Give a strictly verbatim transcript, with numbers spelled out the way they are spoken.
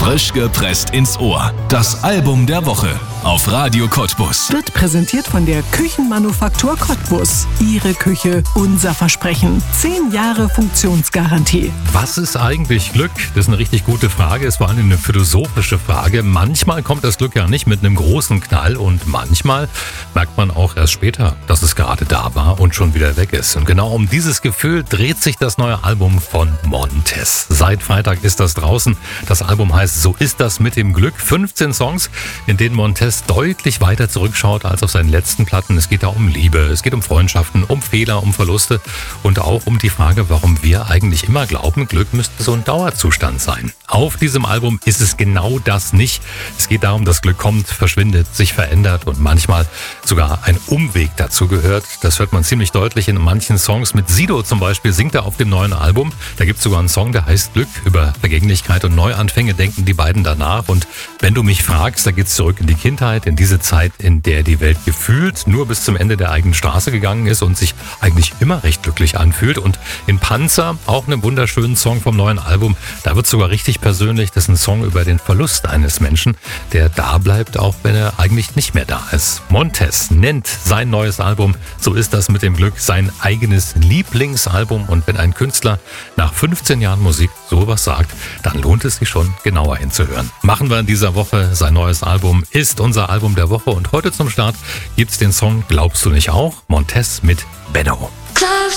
Frisch gepresst ins Ohr. Das Album der Woche auf Radio Cottbus. Wird präsentiert von der Küchenmanufaktur Cottbus. Ihre Küche, unser Versprechen. Zehn Jahre Funktionsgarantie. Was ist eigentlich Glück? Das ist eine richtig gute Frage. Es war eine philosophische Frage. Manchmal kommt das Glück ja nicht mit einem großen Knall und manchmal merkt man auch erst später, dass es gerade da war und schon wieder weg ist. Und genau um dieses Gefühl dreht sich das neue Album von Montez. Seit Freitag ist das draußen. Das Album heißt So ist das mit dem Glück. fünfzehn Songs, in denen Montez deutlich weiter zurückschaut als auf seinen letzten Platten. Es geht da um Liebe, es geht um Freundschaften, um Fehler, um Verluste und auch um die Frage, warum wir eigentlich immer glauben, Glück müsste so ein Dauerzustand sein. Auf diesem Album ist es genau das nicht. Es geht darum, dass Glück kommt, verschwindet, sich verändert und manchmal sogar ein Umweg dazu gehört. Das hört man ziemlich deutlich in manchen Songs. Mit Sido zum Beispiel singt er auf dem neuen Album. Da gibt es sogar einen Song, der heißt Glück. Über Vergänglichkeit und Neuanfänge denken die beiden danach. Und wenn du mich fragst, da geht es zurück in die Kindheit, in diese Zeit, in der die Welt gefühlt nur bis zum Ende der eigenen Straße gegangen ist und sich eigentlich immer recht glücklich anfühlt. Und in Panzer, auch einen wunderschönen Song vom neuen Album, da wird sogar richtig persönlich. Das ist ein Song über den Verlust eines Menschen, der da bleibt, auch wenn er eigentlich nicht mehr da ist. Montez nennt sein neues Album So ist das mit dem Glück sein eigenes Lieblingsalbum. Und wenn ein Künstler nach fünfzehn Jahren Musik sowas sagt, dann lohnt es sich schon, genauer hinzuhören. Machen wir in dieser Woche. Sein neues Album ist unser Album der Woche. Und heute zum Start gibt's den Song Glaubst du nicht auch? Montez mit Benno.